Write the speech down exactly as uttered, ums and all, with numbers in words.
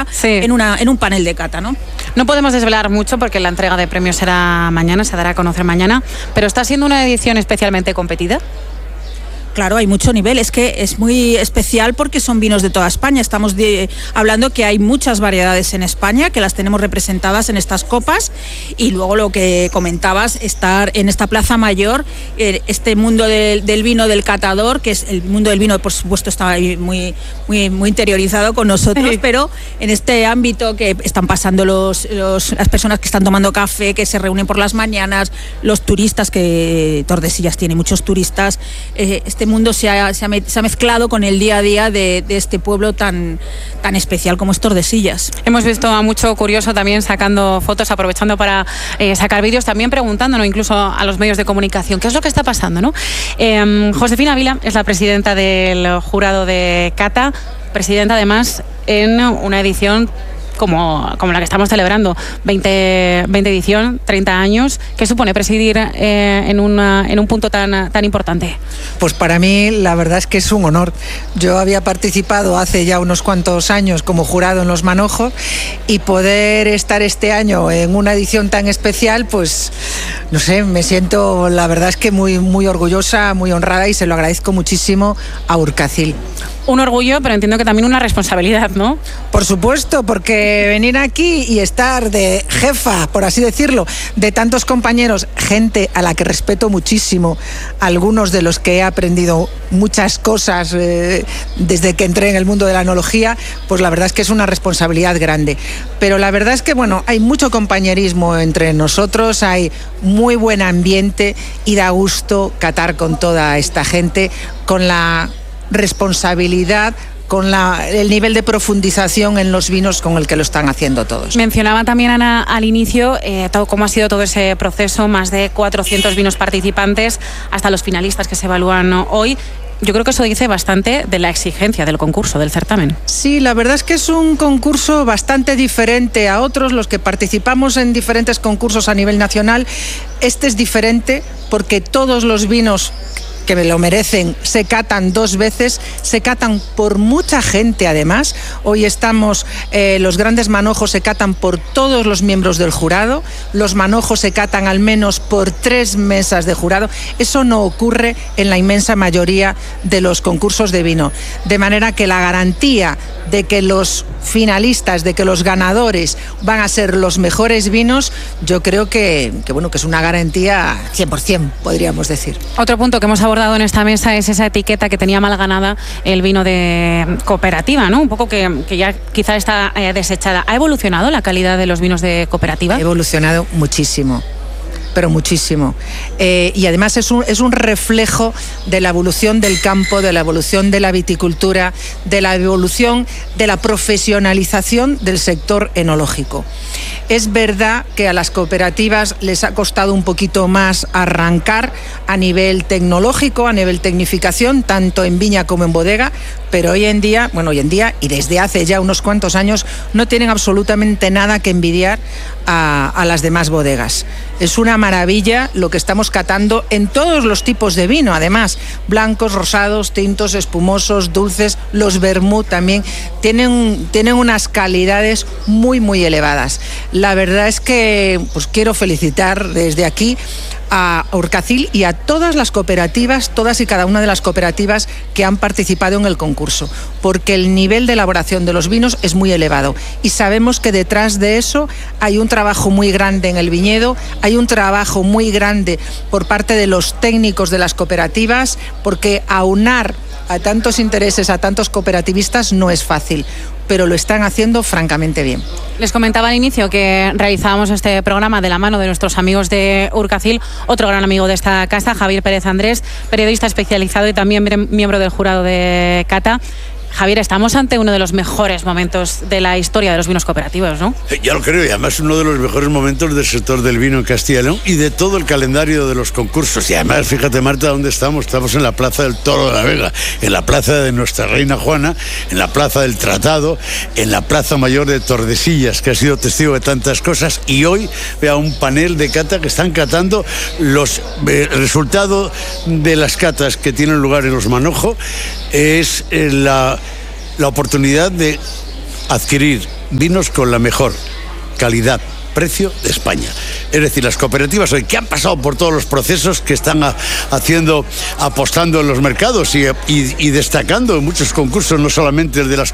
sí. en, una, en un panel de cata, ¿no? No podemos desvelar mucho porque la entrega de premios será mañana, se dará a conocer mañana, pero está siendo una edición especialmente competida. Claro, hay mucho nivel, es que es muy especial porque son vinos de toda España. Estamos de, hablando que hay muchas variedades en España, que las tenemos representadas en estas copas, y luego lo que comentabas, estar en esta Plaza Mayor, eh, este mundo del, del vino del catador, que es el mundo del vino, por supuesto, está muy, muy, muy interiorizado con nosotros, sí. Pero en este ámbito que están pasando los, los, las personas que están tomando café, que se reúnen por las mañanas, los turistas, que Tordesillas tiene muchos turistas, eh, este mundo se ha, se, ha, se ha mezclado con el día a día de, de este pueblo tan, tan especial como es Tordesillas. Hemos visto a mucho curioso también sacando fotos, aprovechando para eh, sacar vídeos, también preguntándonos incluso a los medios de comunicación qué es lo que está pasando, ¿no? Eh, Josefina Vila es la presidenta del jurado de cata, presidenta además en una edición Como, como la que estamos celebrando, veinte, veinte edición, treinta años. ¿Qué supone presidir eh, en, una, en un punto tan, tan importante? Pues para mí la verdad es que es un honor. Yo había participado hace ya unos cuantos años como jurado en Los Manojos, y poder estar este año en una edición tan especial, pues no sé, me siento la verdad es que muy, muy orgullosa, muy honrada, y se lo agradezco muchísimo a Urkacil. Un orgullo, pero entiendo que también una responsabilidad, ¿no? Por supuesto, porque venir aquí y estar de jefa, por así decirlo, de tantos compañeros, gente a la que respeto muchísimo, algunos de los que he aprendido muchas cosas eh, desde que entré en el mundo de la enología, pues la verdad es que es una responsabilidad grande. Pero la verdad es que, bueno, hay mucho compañerismo entre nosotros, hay muy buen ambiente y da gusto catar con toda esta gente, con la responsabilidad, con la, el nivel de profundización en los vinos con el que lo están haciendo todos. Mencionaba también, Ana, al inicio eh, todo, cómo ha sido todo ese proceso, más de cuatrocientos vinos participantes, hasta los finalistas que se evalúan hoy. Yo creo que eso dice bastante de la exigencia del concurso, del certamen. Sí, la verdad es que es un concurso bastante diferente a otros, los que participamos en diferentes concursos a nivel nacional. Este es diferente porque todos los vinos que me lo merecen se catan dos veces, se catan por mucha gente además. Hoy estamos, eh, los grandes manojos se catan por todos los miembros del jurado, los manojos se catan al menos por tres mesas de jurado. Eso no ocurre en la inmensa mayoría de los concursos de vino, de manera que la garantía de que los finalistas, de que los ganadores van a ser los mejores vinos, yo creo que, que, bueno, que es una garantía cien por ciento, podríamos decir. Otro punto que hemos abordado en esta mesa es esa etiqueta que tenía mal ganada el vino de cooperativa, ¿no? Un poco que, que ya quizá está eh, desechada. ¿Ha evolucionado la calidad de los vinos de cooperativa? Ha evolucionado muchísimo, pero muchísimo. Eh, y además es un, es un reflejo de la evolución del campo, de la evolución de la viticultura, de la evolución de la profesionalización del sector enológico. Es verdad que a las cooperativas les ha costado un poquito más arrancar a nivel tecnológico, a nivel tecnificación, tanto en viña como en bodega, pero hoy en día, bueno, hoy en día y desde hace ya unos cuantos años, no tienen absolutamente nada que envidiar a, a las demás bodegas. Es una maravilla lo que estamos catando en todos los tipos de vino, además, blancos, rosados, tintos, espumosos, dulces, los vermut también, tienen, tienen unas calidades muy, muy elevadas. La verdad es que pues quiero felicitar desde aquí a Urkacil y a todas las cooperativas, todas y cada una de las cooperativas que han participado en el concurso, porque el nivel de elaboración de los vinos es muy elevado y sabemos que detrás de eso hay un trabajo muy grande en el viñedo, hay un trabajo muy grande por parte de los técnicos de las cooperativas, porque aunar a tantos intereses, a tantos cooperativistas no es fácil, pero lo están haciendo francamente bien. Les comentaba al inicio que realizábamos este programa de la mano de nuestros amigos de Urkacil, otro gran amigo de esta casa, Javier Pérez Andrés, periodista especializado y también miembro del jurado de cata. Javier, estamos ante uno de los mejores momentos de la historia de los vinos cooperativos, ¿no? Ya lo creo, y además uno de los mejores momentos del sector del vino en Castilla y León y de todo el calendario de los concursos. Y además, fíjate, Marta, ¿dónde estamos? Estamos en la Plaza del Toro de la Vega, en la Plaza de Nuestra Reina Juana, en la Plaza del Tratado, en la Plaza Mayor de Tordesillas, que ha sido testigo de tantas cosas. Y hoy vea un panel de cata que están catando los eh, resultados de las catas que tienen lugar en Los Manojos. Es eh, la... la oportunidad de adquirir vinos con la mejor calidad, precio de España. Es decir, las cooperativas hoy que han pasado por todos los procesos, que están a, haciendo, apostando en los mercados y, y, y destacando en muchos concursos, no solamente el de las